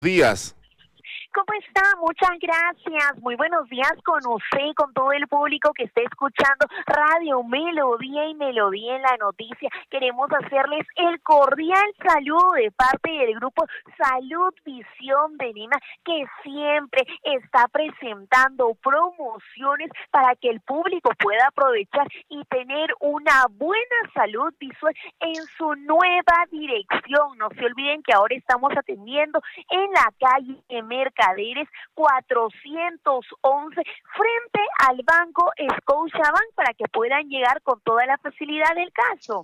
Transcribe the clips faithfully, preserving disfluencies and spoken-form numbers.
Días. ¿Cómo está? Muchas gracias. Muy buenos días con usted y con todo el público que esté escuchando Radio Melodía y Melodía en la Noticia. Queremos hacerles el cordial saludo de parte del grupo Salud Visión de Lima, que siempre está presentando promociones para que el público pueda aprovechar y tener una buena salud visual en su nueva dirección. No se olviden que ahora estamos atendiendo en la calle Mercaderes cuatrocientos once frente al Banco Scotiabank para que puedan llegar con toda la facilidad del caso.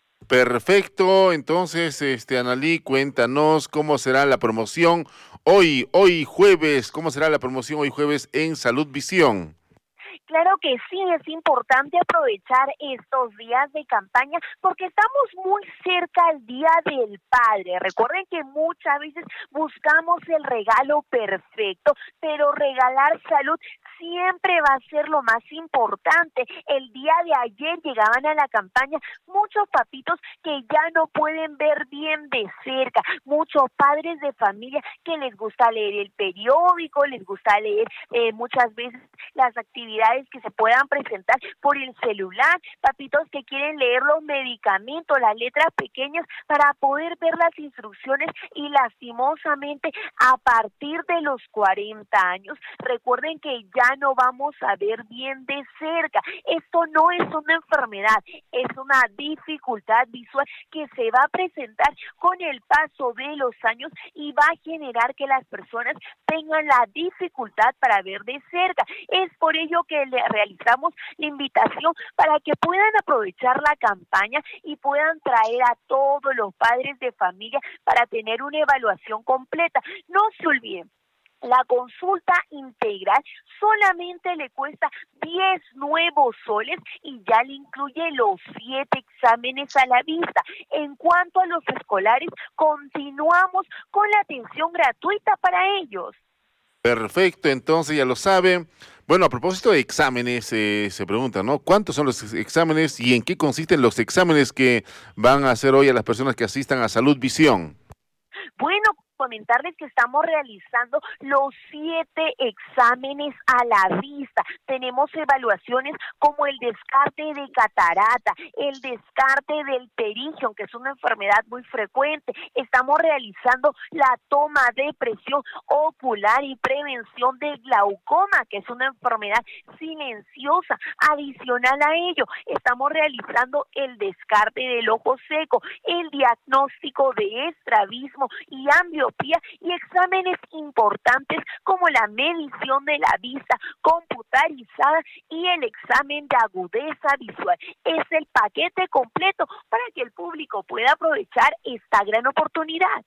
Perfecto, entonces, este, Analí, cuéntanos cómo será la promoción hoy, hoy jueves, cómo será la promoción hoy jueves en Salud Visión. Claro que sí, es importante aprovechar estos días de campaña porque estamos muy cerca al Día del Padre. Recuerden que muchas veces buscamos el regalo perfecto, pero regalar salud siempre va a ser lo más importante. El día de ayer llegaban a la campaña muchos papitos que ya no pueden ver bien de cerca, muchos padres de familia que les gusta leer el periódico, les gusta leer eh, muchas veces las actividades que se puedan presentar por el celular, papitos que quieren leer los medicamentos, las letras pequeñas para poder ver las instrucciones y lastimosamente a partir de los cuarenta años, recuerden que ya no vamos a ver bien de cerca. Esto no es una enfermedad, es una dificultad visual que se va a presentar con el paso de los años y va a generar que las personas tengan la dificultad para ver de cerca. Es por ello que le realizamos la invitación para que puedan aprovechar la campaña y puedan traer a todos los padres de familia para tener una evaluación completa. No se olviden, la consulta integral solamente le cuesta diez nuevos soles y ya le incluye los siete exámenes a la vista. En cuanto a los escolares, continuamos con la atención gratuita para ellos. Perfecto, entonces ya lo saben. Bueno, a propósito de exámenes, eh, se pregunta, ¿no? ¿Cuántos son los exámenes y en qué consisten los exámenes que van a hacer hoy a las personas que asistan a Salud Visión? Bueno, comentarles que estamos realizando los siete exámenes a la vista. Tenemos evaluaciones como el descarte de catarata, el descarte del pterygium, que es una enfermedad muy frecuente. Estamos realizando la toma de presión ocular y prevención de glaucoma, que es una enfermedad silenciosa. Adicional a ello, estamos realizando el descarte del ojo seco, el diagnóstico de estrabismo y ambliopía y exámenes importantes como la medición de la vista computarizada y el examen de agudeza visual. Es el paquete completo para que el público pueda aprovechar esta gran oportunidad.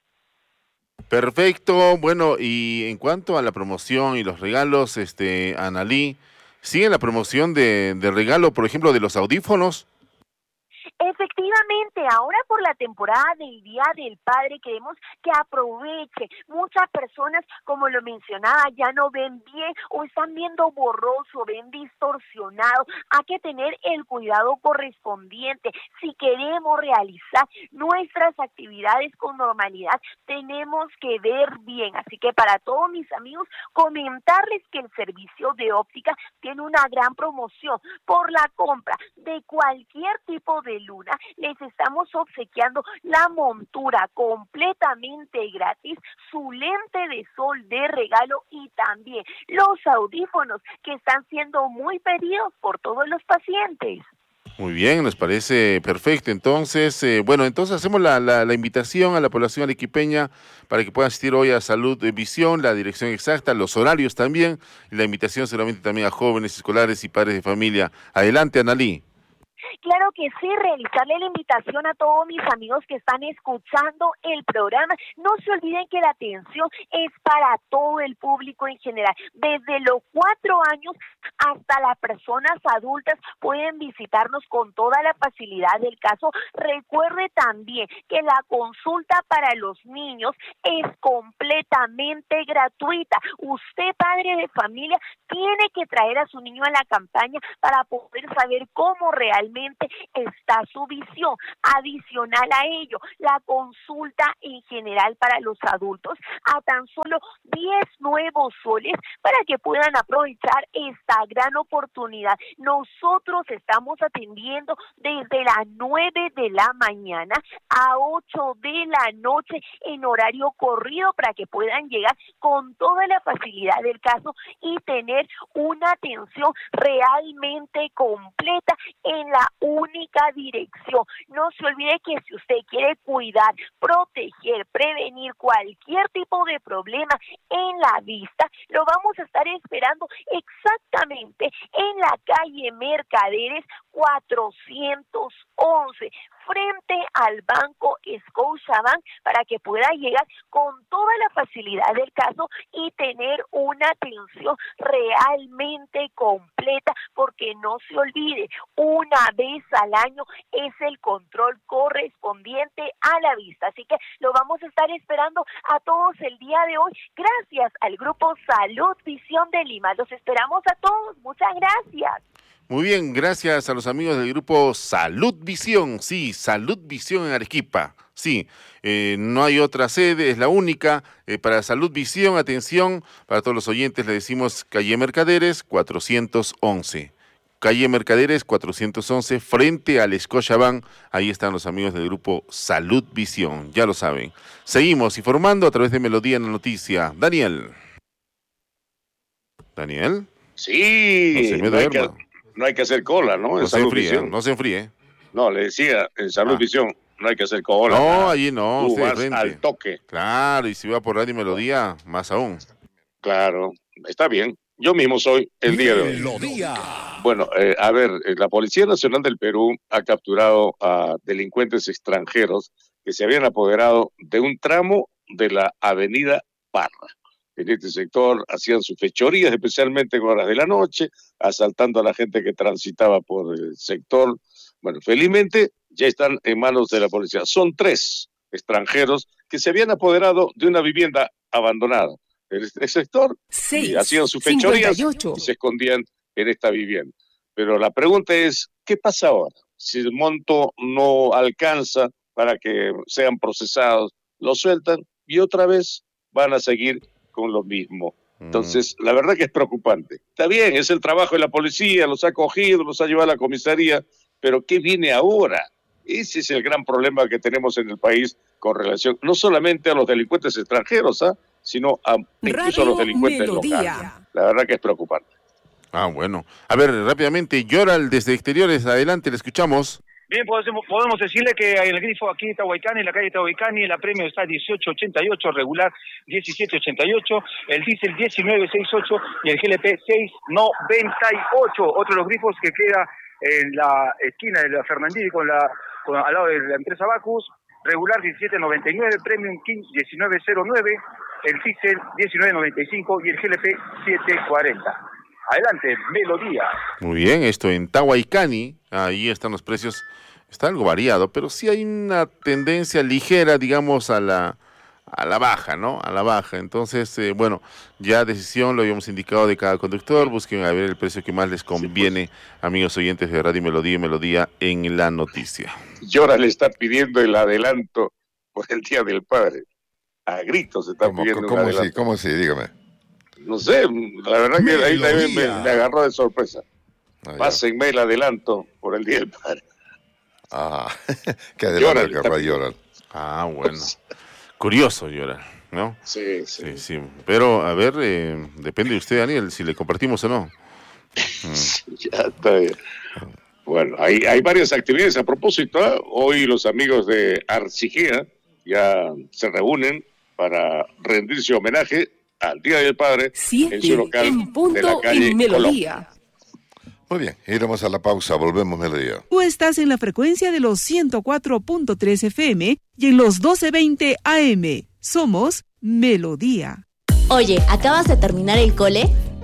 Perfecto, bueno, y en cuanto a la promoción y los regalos, este, Analí, ¿sigue la promoción de, de regalo, por ejemplo, de los audífonos? Efectivamente, ahora por la temporada del Día del Padre queremos que aproveche. Muchas personas, como lo mencionaba, ya no ven bien o están viendo borroso, ven distorsionado. Hay que tener el cuidado correspondiente. Si queremos realizar nuestras actividades con normalidad, tenemos que ver bien. Así que para todos mis amigos, comentarles que el servicio de óptica tiene una gran promoción. Por la compra de cualquier tipo de luna, les estamos obsequiando la montura completamente gratis, su lente de sol de regalo y también los audífonos que están siendo muy pedidos por todos los pacientes. Muy bien, nos parece perfecto. Entonces, eh, bueno, entonces hacemos la, la, la invitación a la población arequipeña para que puedan asistir hoy a Salud de Visión, la dirección exacta, los horarios también, y la invitación seguramente también a jóvenes, escolares y padres de familia. Adelante, Analí. Claro que sí, realizarle la invitación a todos mis amigos que están escuchando el programa. No se olviden que la atención es para todo el público en general. Desde los cuatro años hasta las personas adultas pueden visitarnos con toda la facilidad del caso. Recuerde también que la consulta para los niños es completamente gratuita. Usted, padre de familia, tiene que traer a su niño a la campaña para poder saber cómo realmente realmente está su visión. Adicional a ello, la consulta en general para los adultos a tan solo diez nuevos soles para que puedan aprovechar esta gran oportunidad. Nosotros estamos atendiendo desde las nueve de la mañana a ocho de la noche en horario corrido para que puedan llegar con toda la facilidad del caso y tener una atención realmente completa en la única dirección. No se olvide que si usted quiere cuidar, proteger, prevenir cualquier tipo de problema en la vista, lo vamos a estar esperando exactamente en la calle Mercaderes cuatrocientos once, frente al banco Scotiabank, para que pueda llegar con toda la facilidad del caso y tener una atención realmente completa, porque no se olvide, una vez al año es el control correspondiente a la vista. Así que lo vamos a estar esperando a todos el día de hoy, gracias al Grupo Salud Visión de Lima. Los esperamos a todos. Muchas gracias. Muy bien, gracias a los amigos del grupo Salud Visión. Sí, Salud Visión en Arequipa. Sí, eh, no hay otra sede, es la única. Eh, para Salud Visión, atención, para todos los oyentes le decimos calle Mercaderes cuatrocientos once. Calle Mercaderes cuatrocientos once, frente al Scotiabank. Ahí están los amigos del grupo Salud Visión, ya lo saben. Seguimos informando a través de Melodía en la Noticia. Daniel. ¿Daniel? Sí, no, no, hay que, no hay que hacer cola, ¿no? En no, se enfríe, no se enfríe. No, le decía, en Salud ah. Visión no hay que hacer cola. No, nada. Allí no. Tú vas al toque. Claro, y si va por Radio Melodía, más aún. Claro, está bien. Yo mismo soy el día de hoy. Melodía. Bueno, eh, a ver, la Policía Nacional del Perú ha capturado a delincuentes extranjeros que se habían apoderado de un tramo de la avenida Parra. En este sector hacían sus fechorías, especialmente en horas de la noche, asaltando a la gente que transitaba por el sector. Bueno, felizmente ya están en manos de la policía. Son tres extranjeros que se habían apoderado de una vivienda abandonada en este sector, seis, y hacían sus fechorías cincuenta y ocho y se escondían en esta vivienda. Pero la pregunta es, ¿qué pasa ahora? Si el monto no alcanza para que sean procesados, lo sueltan y otra vez van a seguir con lo mismo. Entonces, mm. la verdad que es preocupante. Está bien, es el trabajo de la policía, los ha cogido, los ha llevado a la comisaría, pero ¿qué viene ahora? Ese es el gran problema que tenemos en el país con relación, no solamente a los delincuentes extranjeros, ¿ah? sino a, incluso a los delincuentes Melodía. locales. La verdad que es preocupante. Ah, bueno. A ver, rápidamente, Yoral, desde Exteriores, adelante, le escuchamos. Bien, podemos, podemos decirle que en el grifo aquí Tahuaycani, en la calle Tahuaycani, la premio está dieciocho ochenta y ocho, regular diecisiete ochenta y ocho, el diésel diecinueve sesenta y ocho y el G L P seis noventa y ocho. Otro de los grifos que queda en la esquina de la Fernandini con la con, al lado de la empresa Bacus, regular diecisiete noventa y nueve, Premium King diecinueve cero nueve, el diésel diecinueve noventa y cinco y el G L P siete cuarenta. Adelante, Melodía. Muy bien, esto en Tahuaycani, ahí están los precios, está algo variado, pero sí hay una tendencia ligera, digamos, a la a la baja, ¿no? A la baja. Entonces, eh, bueno, ya decisión, lo habíamos indicado de cada conductor, busquen a ver el precio que más les conviene, sí, pues, amigos oyentes de Radio Melodía y Melodía en la Noticia. Y ahora le está pidiendo el adelanto por el Día del Padre. A gritos se está ¿Cómo, pidiendo ¿cómo, un adelanto. Sí, ¿Cómo sí? Dígame. No sé, la verdad que ahí también me, me agarró de sorpresa. Ah, pásenme el adelanto por el Día del Padre. Ah, qué adelanto que querrá llorar. Ah, bueno. Curioso llorar, ¿no? Sí, sí. sí, sí. Pero, a ver, eh, depende de usted, Daniel, si le compartimos o no. Mm. Ya está bien. Bueno, hay, hay varias actividades. A propósito, ¿eh? Hoy los amigos de Arcigea ya se reúnen para rendirse homenaje al Día del Padre Siete, en su local en punto de la calle y Melodía. Colón. Muy bien, iremos a la pausa, volvemos Melodía. Tú estás en la frecuencia de los ciento cuatro punto tres F M y en los doce veinte A M. Somos Melodía. Oye, ¿acabas de terminar el cole?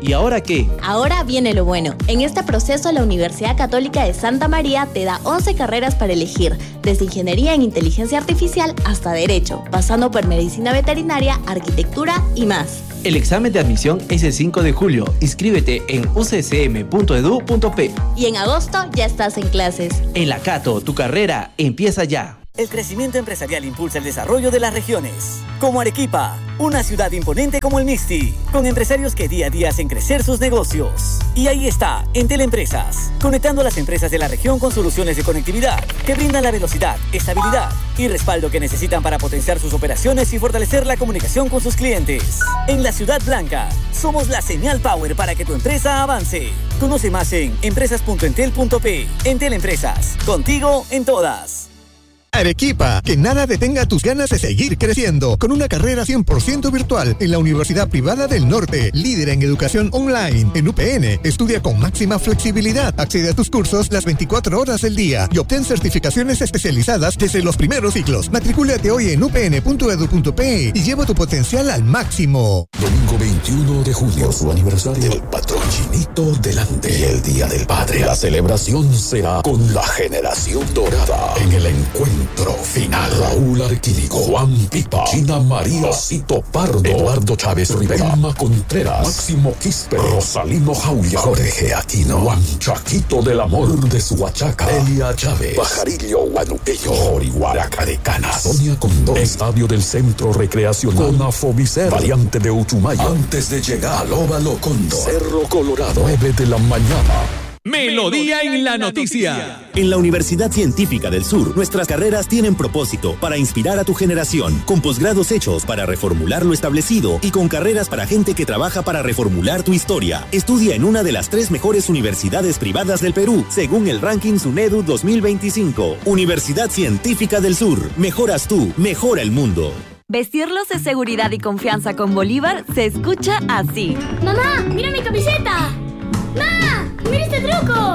¿Y ahora qué? Ahora viene lo bueno. En este proceso, la Universidad Católica de Santa María te da once carreras para elegir, desde ingeniería en inteligencia artificial hasta derecho, pasando por medicina veterinaria, arquitectura y más. El examen de admisión es el cinco de julio. Inscríbete en u c c m punto e d u punto p. Y en agosto ya estás en clases. En la Cato, tu carrera empieza ya. El crecimiento empresarial impulsa el desarrollo de las regiones. Como Arequipa, una ciudad imponente como el Mixti, con empresarios que día a día hacen crecer sus negocios. Y ahí está, Entel Empresas, conectando a las empresas de la región con soluciones de conectividad que brindan la velocidad, estabilidad y respaldo que necesitan para potenciar sus operaciones y fortalecer la comunicación con sus clientes. En la Ciudad Blanca, somos la señal power para que tu empresa avance. Conoce más en empresas punto entel punto p. Entel Empresas, contigo en todas. Arequipa, que nada detenga tus ganas de seguir creciendo, con una carrera cien por ciento virtual en la Universidad Privada del Norte, líder en educación online. En U P N, estudia con máxima flexibilidad, accede a tus cursos las veinticuatro horas del día y obtén certificaciones especializadas desde los primeros ciclos. Matricúlate hoy en u p n punto e d u punto p y lleva tu potencial al máximo. Domingo veintiuno de junio, su aniversario, el patrón Chinito delante y el Día del Padre. La celebración será con la generación dorada en el encuentro final. Raúl Arquínigo, Juan Pipa, China María Cito Pardo, Eduardo Chávez Rivera, Emma Contreras, Máximo Quispe, Rosalino Jaulia, Jorge Aquino, Juan Chaquito del Amor de Suachaca, Elia Chávez, Pajarillo Guanupeyo, Orihuara Carecana, Sonia Condón, Estadio del Centro Recreacional, Conafobicer, Variante de Uchumaya, antes de llegar al Óvalo Condo, Cerro Colorado, nueve de la mañana. Melodía en la noticia. En la Universidad Científica del Sur, nuestras carreras tienen propósito para inspirar a tu generación, con posgrados hechos para reformular lo establecido y con carreras para gente que trabaja para reformular tu historia. Estudia en una de las tres mejores universidades privadas del Perú, según el ranking SUNEDU dos mil veinticinco. Universidad Científica del Sur. Mejoras tú, mejora el mundo. Vestirlos de seguridad y confianza con Bolívar se escucha así. ¡Mamá, mira mi camiseta! ¡Mamá! ¡Mira este truco!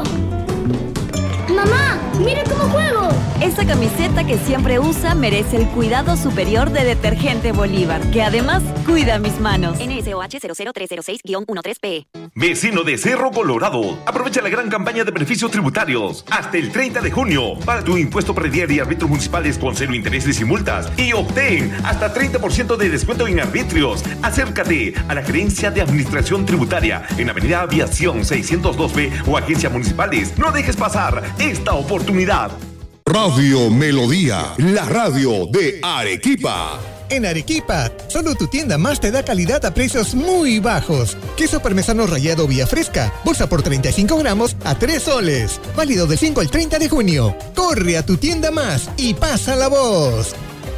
¡Mamá! ¡Mira cómo juego! Esa camiseta que siempre usa merece el cuidado superior de Detergente Bolívar, que además cuida mis manos. N S O H cero cero tres cero seis guión trece P. Vecino de Cerro Colorado, aprovecha la gran campaña de beneficios tributarios hasta el treinta de junio. Paga tu impuesto predial y arbitrios municipales con cero intereses y multas y obtén hasta treinta por ciento de descuento en arbitrios. Acércate a la Gerencia de Administración Tributaria en Avenida Aviación seiscientos dos B o agencias municipales. No dejes pasar esta oportunidad. Radio Melodía, la radio de Arequipa. En Arequipa, solo tu tienda más te da calidad a precios muy bajos. Queso parmesano rallado vía fresca, bolsa por treinta y cinco gramos a tres soles. Válido del cinco al treinta de junio. Corre a tu tienda más y pasa la voz.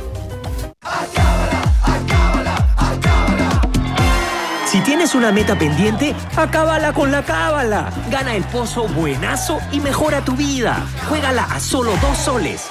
Si tienes una meta pendiente, acábala con la cábala. Gana el pozo buenazo y mejora tu vida. Juégala a solo dos soles.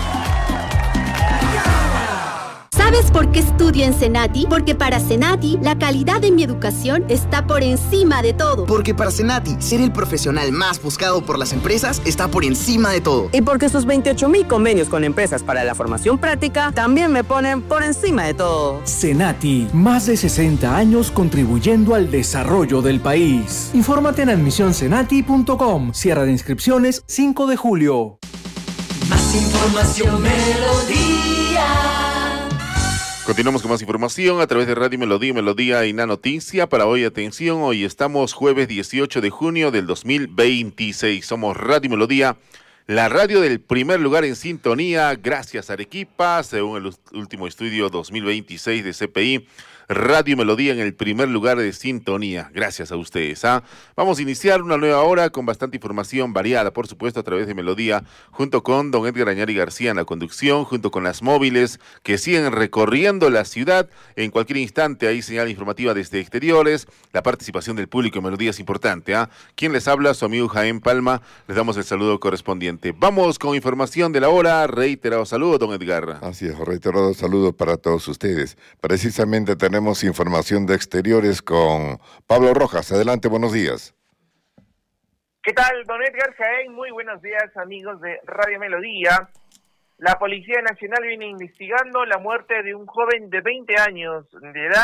¿Sabes por qué estudio en Senati? Porque para Senati, la calidad de mi educación está por encima de todo. Porque para Senati, ser el profesional más buscado por las empresas está por encima de todo. Y porque sus veintiocho mil convenios con empresas para la formación práctica también me ponen por encima de todo. Senati, más de sesenta años contribuyendo al desarrollo del país. Infórmate en admisión senati punto com. Cierre de inscripciones cinco de julio. Más información, Melodía. Continuamos con más información a través de Radio Melodía, Melodía y La Noticia. Para hoy, atención, hoy estamos jueves dieciocho de junio del dos mil veintiséis. Somos Radio Melodía, la radio del primer lugar en sintonía. Gracias, Arequipa, según el último estudio dos mil veintiséis de C P I. Radio Melodía en el primer lugar de sintonía. Gracias a ustedes. ¿ah? Vamos a iniciar una nueva hora con bastante información variada, por supuesto, a través de Melodía, junto con don Edgar Añari García en la conducción, junto con las móviles que siguen recorriendo la ciudad. En cualquier instante hay señal informativa desde exteriores. La participación del público en Melodía es importante. ¿ah? Quien les habla, su amigo Jaén Palma. Les damos el saludo correspondiente. Vamos con información de la hora. Reiterado saludo, don Edgar. Así es, reiterado saludo para todos ustedes. Precisamente tenemos Tenemos información de exteriores con Pablo Rojas. Adelante, buenos días. ¿Qué tal, don Edgar Jaén? Muy buenos días, amigos de Radio Melodía. La Policía Nacional viene investigando la muerte de un joven de veinte años de edad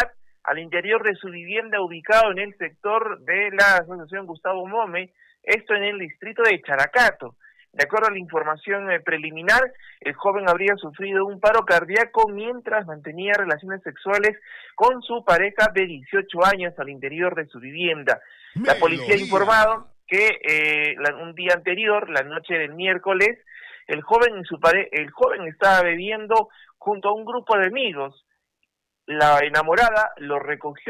al interior de su vivienda ubicado en el sector de la Asociación Gustavo Mome, esto en el distrito de Characato. De acuerdo a la información eh, preliminar, el joven habría sufrido un paro cardíaco mientras mantenía relaciones sexuales con su pareja de dieciocho años al interior de su vivienda. La policía ha informado que eh, la, un día anterior, la noche del miércoles, el joven y su pare el joven estaba bebiendo junto a un grupo de amigos. La enamorada lo recogió